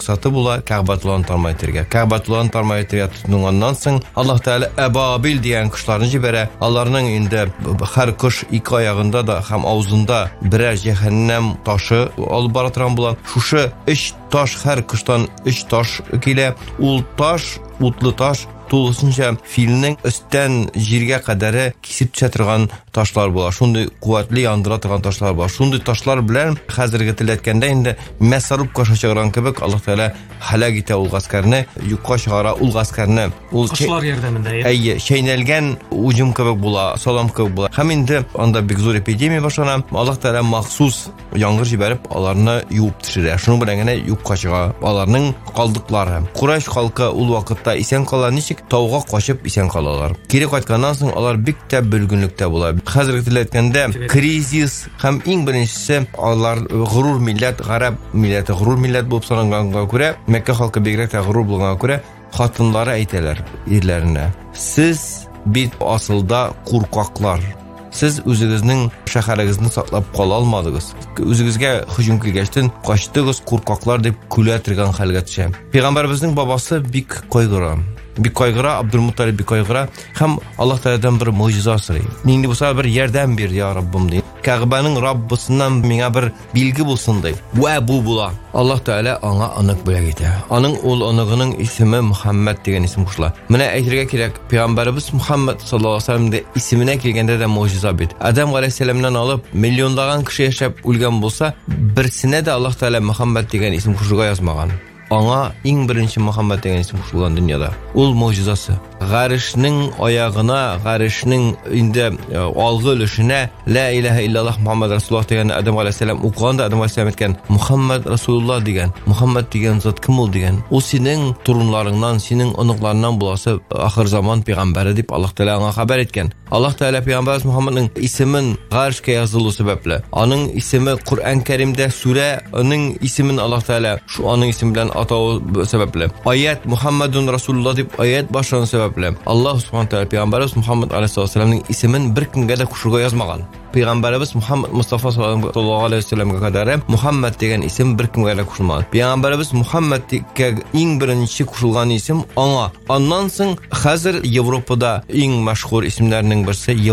максаты була Кәгъбәтулланы тармай итәргә. Кәгъбәтулланы тармай итәргә тотынганнан соң Аллаһ Тәала әбабил дигән кошларны җибәрә. Аларның инде һәр кош ике аягында да һәм авызында берәр җәһәннәм ташы алып бара торган була. Шушы 3 таш, һәр коштан 3 таш килә. Ул таш, утлы таш тулысынча филнең өстән җиргә кадәре кисеп төшә торган ташлар була. Шундый куәтле яндыра торган ташлар бар. Шундый ташлар белән хәзерге теләткәндә инде мәсарубка чыгарган кебек Аллаһ Тәала һәлак итә ул гаскәрне, юкка чыгара ул гаскәрне. Ул кошлар ярдәмендә. Әйе, чәйнәлгән уҗым кебек була, салам кебек була. Һәм инде анда бик зур эпидемия башлана. Аллаһ Тәала махсус яңгыр җибәреп, аларны юып төшерә. Шуның белән генә юкка чыга аларның калдыклары. Курайш халкы ул вакытта исән кала ничек? Тауга качып исән калалар. Кире кайтканнан соң алар бик тә бөлгөнлектә була. Хәзерге теләткәндә кризис һәм иң беренчесе алар горур милләт, гарәп милләте горур милләт булып саналганга күрә, Мәккә халкы бигрәк тә горур булганга күрә, хатыннары әйтәләр ирләренә: "Сез бит асылда куркаклар. Сез үзегезнең шәһәрегезне саклап кала алмадыгыз. Үзегезгә һөҗүм килгәчтен качтыгыз, куркаклар" дип күлә торган хәлгә төшә. Пәйгамбәребезнең бабасы бик кайгыра. Абдулмутталиб бик кайгыра һәм Аллаһ Тәаләдән бер муҗиза сорый. Нинди булса бер ярдәм бир, я Раббым ди. Кәгъбәнең Раббысыннан миңа бер билге булсын ди. Вә бу була. Аллаһ Тәалә аңа анык бүләк итә. Аның ул аныгының исеме Мөхәммәд дигән исем кушыла. Менә әйтергә кирәк, Пәйгамбәребез Мөхәммәд саллаллаһу алейһи ва саллям исеменә килгәндә дә муҗиза бит. Адам галәйһиссәламнан алып миллионлаган кеше яшәп үлгән булса, берсенә дә Аллаһ Тәалә Мөхәммәд дигән исем кушырга язмаган. Аңа иң беренче Мөхәммәд дигән исем кушылган дөньяда. Ул муҗизасы. Гаришнең аягына, гаришнең инде алгы өлешенә ла илаһа иллаллаһ Мөхәммәд Расулуллаһ дигән Адам галәйһиссәлам укыганда, Адам галәйһиссәлам әйткән: "Мөхәммәд Расулуллаһ дигән, Мөхәммәд дигән зат кем ул?" дигән. Ул синең турунларыңнан, синең оныкларыңнан буласы ахыр заман пәйгамбәре дип Аллаһ Тәалә аңа хәбәр иткән. Аллаһ Тәалә пәйгамбәр Мөхәммәднең исемен гаришкә язылу сәбәпле, аның исеме Коръән Кәримдә сүрә, аның исемен Аллаһ Тәалә шу аның исеме белән атау сәбәпле. Аят Мөхәммәдун Расулуллаһ дип аят башлану сәбәпле. Аллаһ Субханаһу Тәалә пәйгамбәребез Мөхәммәд алейһиссәламның исемен бер кемгә дә кушырга язмаган. Пәйгамбәребез Мөхәммәд Мустафа саллаллаһу алейһи ва саллямга кадәр Мөхәммәд дигән исем бер кемгә дә кушылмаган. Пәйгамбәребез Мөхәммәдкә иң беренче кушылган исем аңа. Аннан соң хәзер Европада иң мәшһүр исемнәрнең берсе